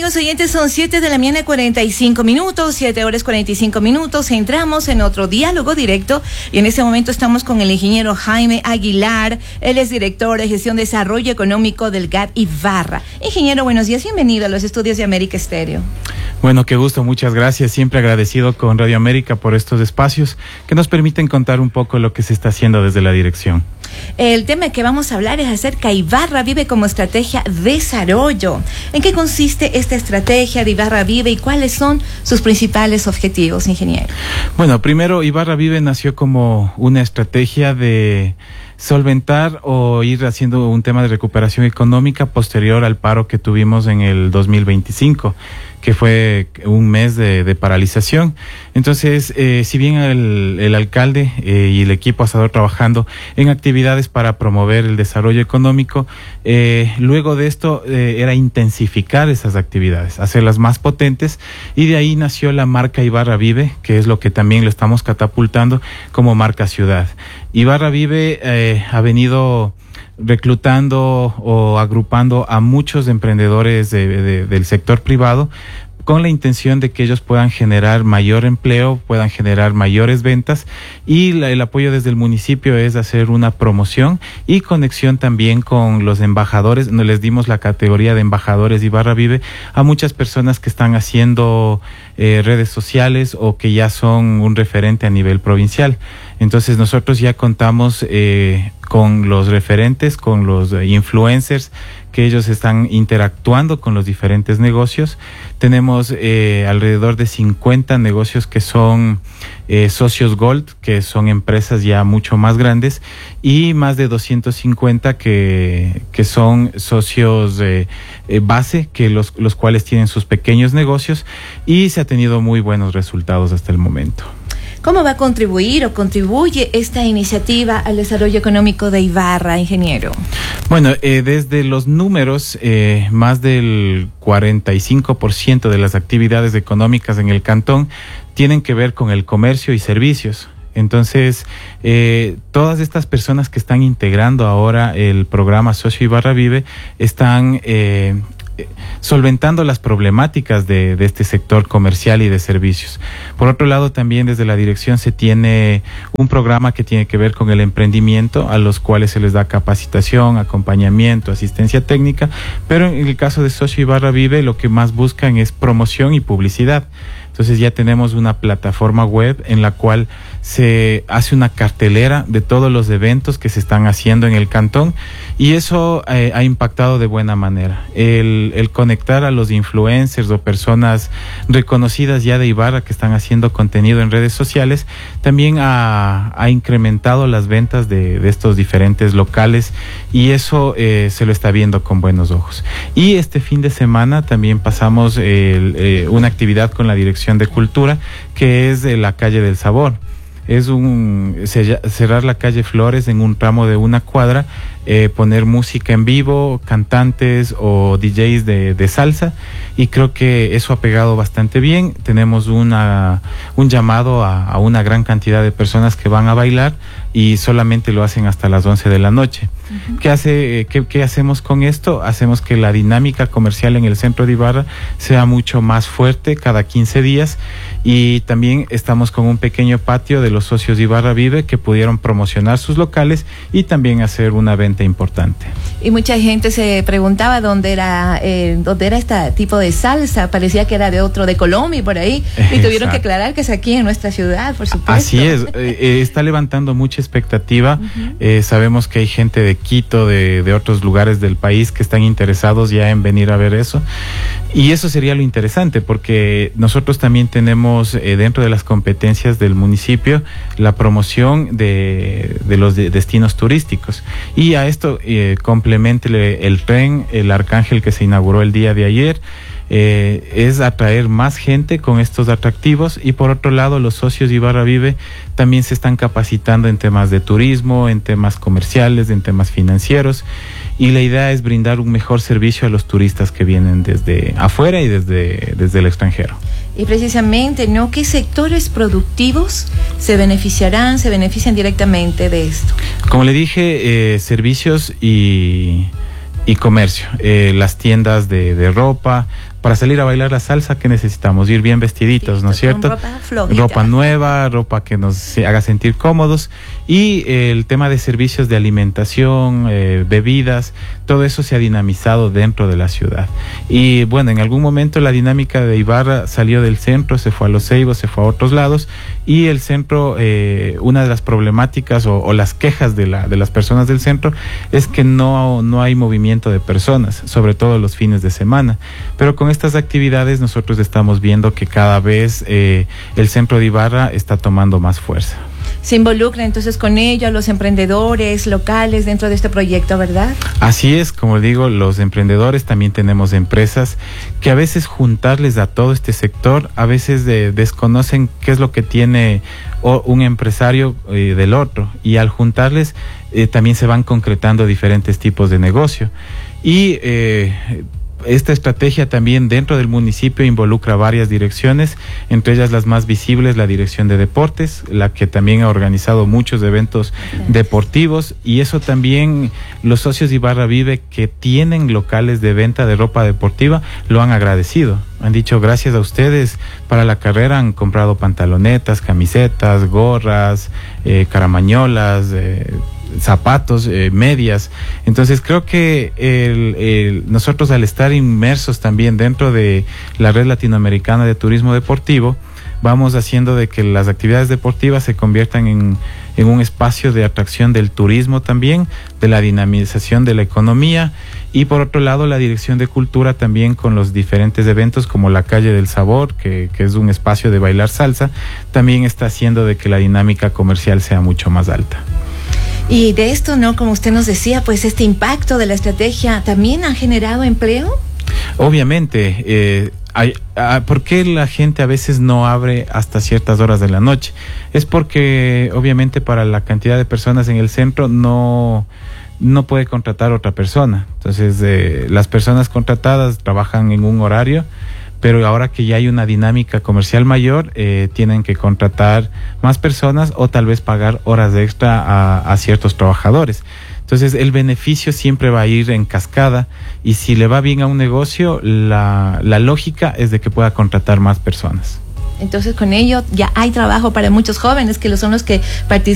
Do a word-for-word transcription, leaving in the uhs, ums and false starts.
amigos oyentes, son siete de la mañana, cuarenta y cinco minutos, siete horas cuarenta y cinco minutos. Entramos en otro diálogo directo y en este momento estamos con el ingeniero Jaime Aguilar. Él es director de gestión de desarrollo económico del G A T Ibarra. Ingeniero, buenos días, bienvenido a los estudios de América Estéreo. Bueno, qué gusto, muchas gracias. Siempre agradecido con Radio América por estos espacios que nos permiten contar un poco lo que se está haciendo desde la dirección. El tema que vamos a hablar es acerca de Ibarra Vive como estrategia de desarrollo. ¿En qué consiste esta estrategia de Ibarra Vive y cuáles son sus principales objetivos, ingeniero? Bueno, primero, Ibarra Vive nació como una estrategia de solventar o ir haciendo un tema de recuperación económica posterior al paro que tuvimos en el dos mil veinticinco, que fue un mes de, de paralización. Entonces, eh, si bien el, el alcalde eh, y el equipo ha estado trabajando en actividades para promover el desarrollo económico, eh, luego de esto eh, era intensificar esas actividades, hacerlas más potentes, y de ahí nació la marca Ibarra Vive, que es lo que también lo estamos catapultando como marca ciudad. Ibarra Vive eh, ha venido reclutando o agrupando a muchos emprendedores de, de, del sector privado con la intención de que ellos puedan generar mayor empleo, puedan generar mayores ventas, y la, el apoyo desde el municipio es hacer una promoción y conexión también con los embajadores. Nos les dimos la categoría de embajadores de Ibarra Vive a muchas personas que están haciendo eh, redes sociales o que ya son un referente a nivel provincial. Entonces nosotros ya contamos eh, con los referentes, con los influencers, que ellos están interactuando con los diferentes negocios. Tenemos eh, alrededor de cincuenta negocios que son eh, socios Gold, que son empresas ya mucho más grandes, y más de doscientos cincuenta que, que son socios eh, eh, base, que los, los cuales tienen sus pequeños negocios, y se ha tenido muy buenos resultados hasta el momento. ¿Cómo va a contribuir o contribuye esta iniciativa al desarrollo económico de Ibarra, ingeniero? Bueno, eh, desde los números, eh, más del cuarenta y cinco por ciento de las actividades económicas en el cantón tienen que ver con el comercio y servicios. Entonces, eh, todas estas personas que están integrando ahora el programa Socio Ibarra Vive están eh, solventando las problemáticas de, de este sector comercial y de servicios. Por otro lado, también desde la dirección se tiene un programa que tiene que ver con el emprendimiento, a los cuales se les da capacitación, acompañamiento, asistencia técnica, pero en el caso de Socio Ibarra Vive lo que más buscan es promoción y publicidad. Entonces ya tenemos una plataforma web en la cual se hace una cartelera de todos los eventos que se están haciendo en el cantón, y eso eh, ha impactado de buena manera. El, el conectar a los influencers o personas reconocidas ya de Ibarra que están haciendo contenido en redes sociales también ha, ha incrementado las ventas de, de estos diferentes locales, y eso eh, se lo está viendo con buenos ojos. Y este fin de semana también pasamos eh, eh, una actividad con la Dirección de Cultura, que es de la Calle del Sabor. Es un cerrar la calle Flores en un tramo de una cuadra, eh, poner música en vivo, cantantes o D Js de, de salsa, y creo que eso ha pegado bastante bien. Tenemos una un llamado a, a una gran cantidad de personas que van a bailar, y solamente lo hacen hasta las once de la noche. Uh-huh. ¿Qué hace, qué, qué hacemos con esto? Hacemos que la dinámica comercial en el centro de Ibarra sea mucho más fuerte cada quince días, y también estamos con un pequeño patio de los socios de Ibarra Vive que pudieron promocionar sus locales y también hacer una venta importante. Y mucha gente se preguntaba dónde era eh, dónde era este tipo de salsa. Parecía que era de otro, de Colombia y por ahí. Y tuvieron Exacto. que aclarar que es aquí en nuestra ciudad, por supuesto. Así es, eh, está levantando mucha expectativa. Uh-huh. eh, sabemos que hay gente de Quito, de, de otros lugares del país que están interesados ya en venir a ver eso. Y eso sería lo interesante, porque nosotros también tenemos eh, dentro de las competencias del municipio la promoción de, de los de destinos turísticos. Y a esto eh, complemente el tren, el Arcángel, que se inauguró el día de ayer. Eh, es atraer más gente con estos atractivos, y por otro lado los socios de Ibarra Vive también se están capacitando en temas de turismo, en temas comerciales, en temas financieros, y la idea es brindar un mejor servicio a los turistas que vienen desde afuera y desde, desde el extranjero. Y precisamente, ¿no? ¿Qué sectores productivos se beneficiarán, se benefician directamente de esto? Como le dije, eh, servicios y... y comercio, eh, las tiendas de, de ropa, para salir a bailar la salsa, ¿qué necesitamos? Ir bien vestiditos, ¿no es cierto? Ropa flojita. Ropa nueva, ropa que nos haga sentir cómodos. Y eh, el tema de servicios de alimentación, eh, bebidas, todo eso se ha dinamizado dentro de la ciudad. Y bueno, en algún momento la dinámica de Ibarra salió del centro, se fue a Los Ceibos, se fue a otros lados, y el centro, eh, una de las problemáticas o, o las quejas de, la, de las personas del centro es que no, no hay movimiento de personas, sobre todo los fines de semana. Pero con estas actividades nosotros estamos viendo que cada vez eh, el centro de Ibarra está tomando más fuerza. Se involucra entonces con ello a los emprendedores locales dentro de este proyecto, ¿verdad? Así es, como digo, los emprendedores, también tenemos empresas que a veces juntarles a todo este sector, a veces de, desconocen qué es lo que tiene o, un empresario eh, del otro, y al juntarles eh, también se van concretando diferentes tipos de negocio. Y eh, esta estrategia también dentro del municipio involucra varias direcciones, entre ellas las más visibles, la Dirección de Deportes, la que también ha organizado muchos eventos Gracias. deportivos, y eso también los socios de Ibarra Vive que tienen locales de venta de ropa deportiva lo han agradecido. Han dicho, gracias a ustedes para la carrera han comprado pantalonetas, camisetas, gorras, eh, caramañolas, eh, zapatos, eh, medias. Entonces creo que el, el, nosotros al estar inmersos también dentro de la red latinoamericana de turismo deportivo, vamos haciendo de que las actividades deportivas se conviertan en, en un espacio de atracción del turismo también, de la dinamización de la economía, y por otro lado la Dirección de Cultura también con los diferentes eventos como la Calle del Sabor, que, que es un espacio de bailar salsa, también está haciendo de que la dinámica comercial sea mucho más alta. Y de esto, ¿no? Como usted nos decía, pues este impacto de la estrategia también ha generado empleo. Obviamente, eh, hay, ah, ¿por qué la gente a veces no abre hasta ciertas horas de la noche? Es porque obviamente para la cantidad de personas en el centro no, no puede contratar otra persona. Entonces eh, las personas contratadas trabajan en un horario, pero ahora que ya hay una dinámica comercial mayor, eh, tienen que contratar más personas o tal vez pagar horas extra a, a ciertos trabajadores. Entonces el beneficio siempre va a ir en cascada, y si le va bien a un negocio, la, la lógica es de que pueda contratar más personas. Entonces con ello ya hay trabajo para muchos jóvenes que son los que participan